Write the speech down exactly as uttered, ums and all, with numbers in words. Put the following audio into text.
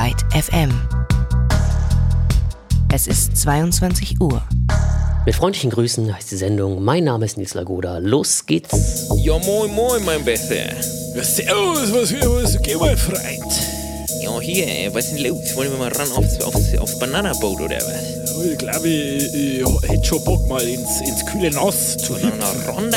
Byte F M. Es ist zweiundzwanzig Uhr. Mit freundlichen Grüßen heißt die Sendung. Mein Name ist Nils Lagoda. Los geht's. Ja, moin, moin, mein Bester. Ja, servus, was, was geht mein Freund? Ja, hier, was ist denn los? Wollen wir mal ran aufs, aufs, aufs Bananaboot oder was? Ich glaube, ich, ich hätte schon Bock mal ins, ins kühle Nass zu Na, na, ran